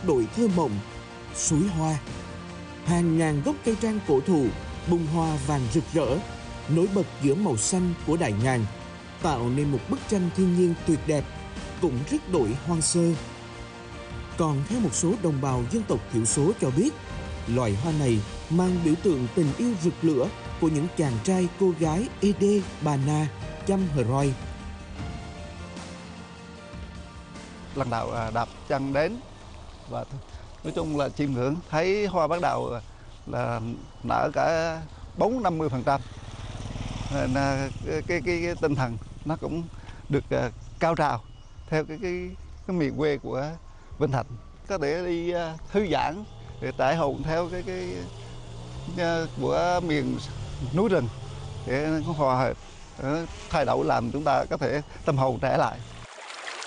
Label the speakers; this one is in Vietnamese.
Speaker 1: đổi thơ mộng, suối hoa. Hàng ngàn gốc cây trang cổ thụ bung hoa vàng rực rỡ, nổi bật giữa màu xanh của đại ngàn, tạo nên một bức tranh thiên nhiên tuyệt đẹp, cũng rất đổi hoang sơ. Còn theo một số đồng bào dân tộc thiểu số cho biết, loài hoa này mang biểu tượng tình yêu rực lửa của những chàng trai cô gái Ede Bà Na, Chăm Hờ Roi.
Speaker 2: Lần đầu đạp chân đến và nói chung là chiêm ngưỡng thấy hoa bắt đầu là nở cả 40-50%. Nên cái tinh thần nó cũng được cao trào theo cái miền quê của Vinh Thạnh, có thể đi thư giãn để trải hồn theo cái của miền núi rừng để hòa hợp thay đổi làm chúng ta có thể tâm hồn trẻ lại.